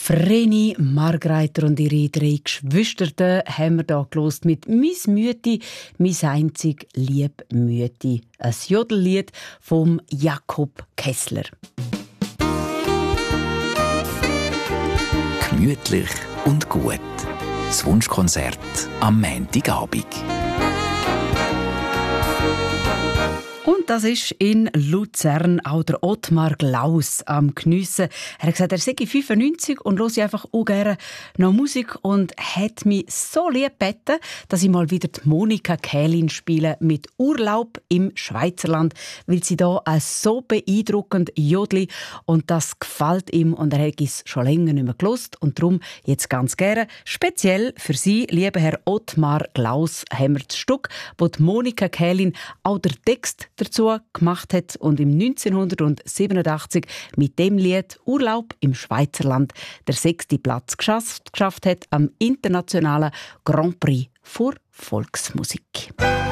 Vreni, Margreiter und ihre 3 Geschwister haben wir hier gehört mit «Mis Mütti, mis einzig lieb Mütti». Ein Jodellied vom Jakob Kessler. Gemütlich und gut. Das Wunschkonzert am Montagabend. Und das ist in Luzern auch der Ottmar Glaus am Geniessen. Er hat gesagt, er sei 95 und höre einfach auch gerne noch Musik und hat mich so lieb gebeten, dass ich mal wieder die Monika Kählin spiele mit «Urlaub im Schweizerland», weil sie da so beeindruckend jodli und das gefällt ihm und er hat es schon länger nicht mehr gehört und darum jetzt ganz gerne speziell für Sie, lieber Herr Ottmar Glaus, haben wir das Stück, wo die Monika Kählin auch der Text dazu gemacht hat und im 1987 mit dem Lied «Urlaub im Schweizerland» der 6. Platz geschafft hat am internationalen Grand Prix für Volksmusik.